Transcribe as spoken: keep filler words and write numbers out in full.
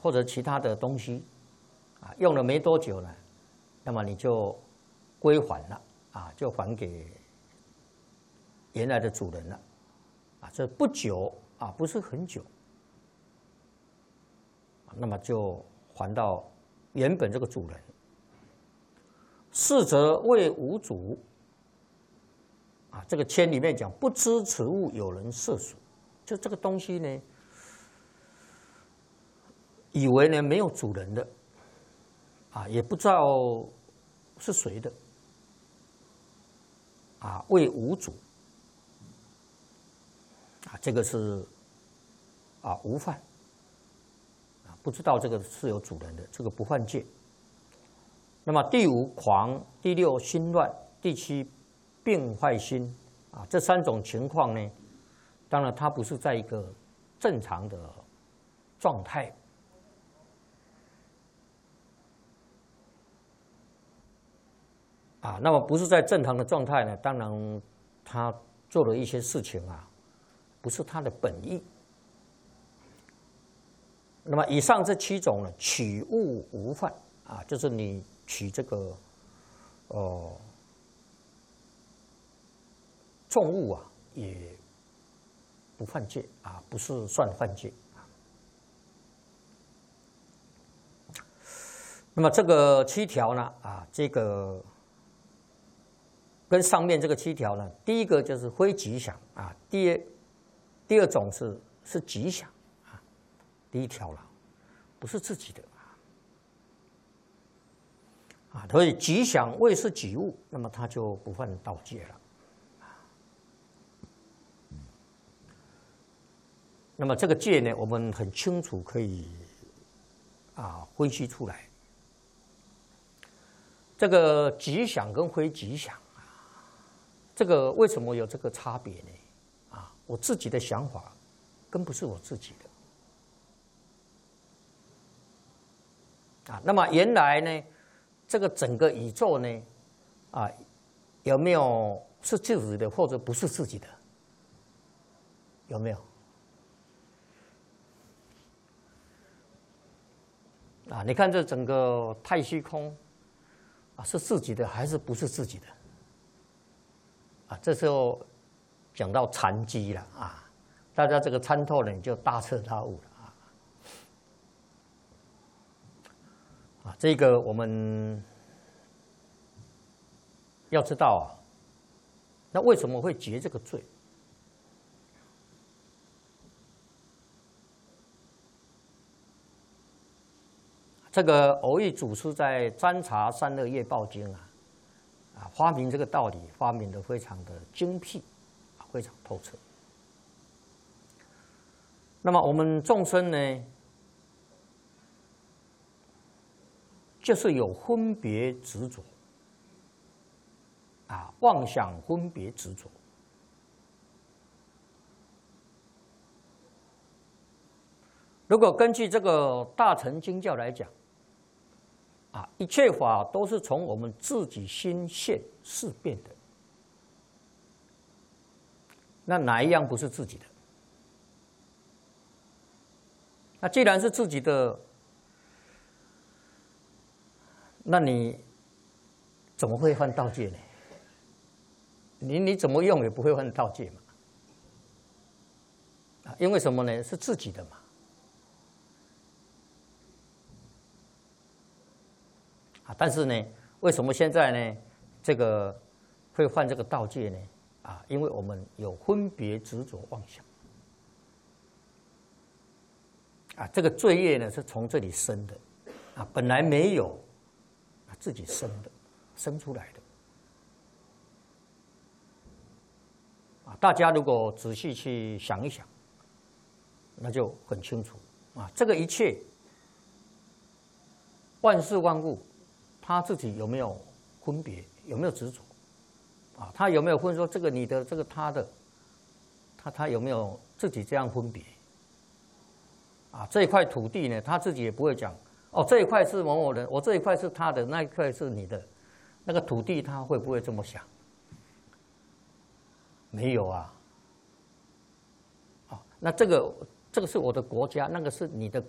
或者其他的东西啊，用了没多久呢，那么你就归还了啊，就还给原来的主人了啊。这不久啊，不是很久，那么就还到原本这个主人。是则谓无主啊，这个签里面讲，不知此物有人涉属，就这个东西呢，以为呢没有主人的，啊，也不知道是谁的，啊，谓无主，啊，这个是啊无犯，啊，不知道这个是有主人的，这个不犯戒。那么第五狂，第六心乱，第七病坏心啊，这三种情况呢，当然它不是在一个正常的状态啊，那么不是在正常的状态呢，当然他做了一些事情啊，不是他的本意。那么以上这七种呢，取物无犯啊，就是你取这个哦重物啊，也不犯戒啊，不是算犯戒。那么这个七条呢，啊，这个跟上面这个七条呢，第一个就是非吉祥啊，第二第二种是是吉祥啊，第一条了，不是自己的。啊，所以吉祥未是己物，那么他就不犯盗戒了。那么这个戒呢，我们很清楚可以啊分析出来。这个吉祥跟非吉祥啊，这个为什么有这个差别呢？啊，我自己的想法，更不是我自己的。啊，那么原来呢？这个整个宇宙呢，啊，有没有是自己的，或者不是自己的？有没有？啊，你看这整个太虚空，啊，是自己的还是不是自己的？啊，这时候讲到禅机了啊，大家这个参透了，你就大彻大悟了。啊，这个我们要知道啊，那为什么会结这个罪？这个偶益祖师在《占察三恶业报经》啊，啊，发明这个道理，发明的非常的精辟，啊，非常透彻。那么我们众生呢？就是有分别执着，啊，妄想分别执着。如果根据这个大乘经教来讲，啊，一切法都是从我们自己心现事变的，那哪一样不是自己的？那既然是自己的，那你怎么会犯盗戒呢？你你怎么用也不会犯盗戒嘛？啊，因为什么呢？是自己的嘛。啊，但是呢，为什么现在呢，这个会犯这个盗戒呢？啊，因为我们有分别执着妄想。啊，这个罪业呢是从这里生的，啊，本来没有。自己生的，生出来的啊！大家如果仔细去想一想，那就很清楚啊。这个一切万事万物，他自己有没有分别，有没有执着啊？他有没有分说这个你的，这个他的？他他有没有自己这样分别啊？这一块土地呢，他自己也不会讲。哦，这一块是某某人，我这一块是他的，那一块是你的，那个土地他会不会这么想？没有啊。啊，那这个这个是我的国家，那个是你的